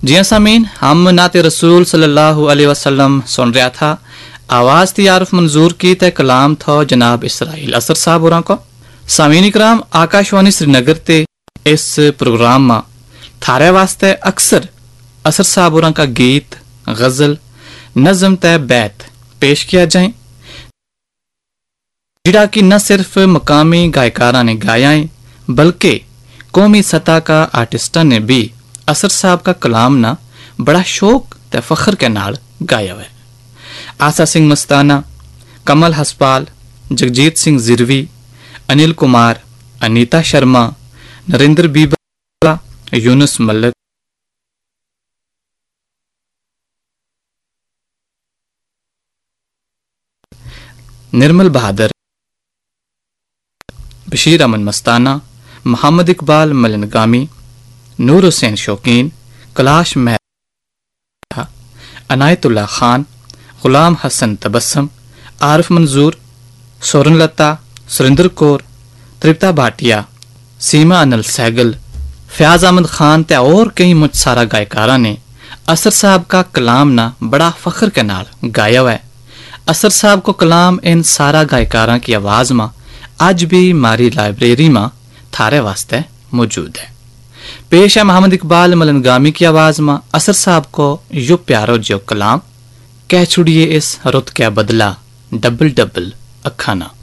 जी सामीन, हम नात रसूल सल्लल्लाहु अलैहि वसल्लम सुन रहा था। आवाज़ तैयारफ मंजूर की ते कलाम था जनाब इसराइल असर साहब होरा को। सामीन इकराम, आकाशवाणी श्रीनगर ते इस प्रोग्राम में थारे वास्ते अक्सर असर साहब होरा का गीत, गज़ल, नज़म ते बैत पेश किया जाए, जिड़ा कि न सिर्फ मकामी गायकारा ने गाया है बल्कि कौमी सतह का आर्टिस्टा ने भी असर साहब का कलाम ना बड़ा शौक ते फखर के नाल गाया है। आसा सिंह मस्ताना, कमल हसपाल, जगजीत सिंह जिरवी, अनिल कुमार, अनीता शर्मा, नरेंद्र बीबा, यूनुस मलिक, निर्मल बहादुर, बशीर अमन मस्ताना, मोहम्मद इकबाल मलनगामी, नूर हुसैन शौकीन, कैलाश मेहरा, अनायतुल्लाह खान, गुलाम हसन तबस्सम, आरिफ मंजूर, सोरनलता, सुरेंद्र कौर, तृप्ता भाटिया, सीमा अनिल सहगल, फयाज अहमद खान ते और कई मुझ सारा गायकारा ने असर साहब का कलाम ना बड़ा फखर के नाल गाया है। असर साहब को कलाम इन सारा गायकारा की आवाज में आज भी हमारी लाइब्रेरी में थारे वास्ते मौजूद है। पेश है मोहम्मद इकबाल मलनगामी की आवाज में असर साहब को यो प्यारो जो कलाम, कह छुड़िए इस रुत क्या बदला डबल डबल अखाना।